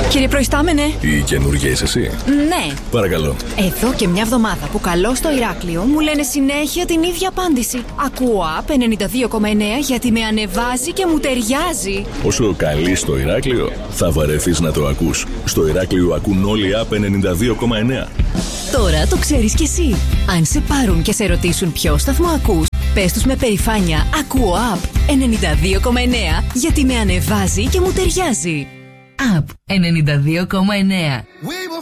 Κύριε Προϊστάμενε. Η καινούργια είσαι εσύ? Ναι. Παρακαλώ. Εδώ και μια εβδομάδα που καλώ στο Ηράκλειο μου λένε συνέχεια την ίδια απάντηση. Ακούω App 92,9 γιατί με ανεβάζει και μου ταιριάζει. Όσο καλεί στο Ηράκλειο, θα βαρεθείς να το ακούς. Στο Ηράκλειο ακούν όλοι App 92,9. Τώρα το ξέρεις κι εσύ. Αν σε πάρουν και σε ρωτήσουν ποιο σταθμό ακούς, πες τους με περηφάνεια ακούω App 92,9 γιατί με ανεβάζει και μου ταιριάζει. App 92,9.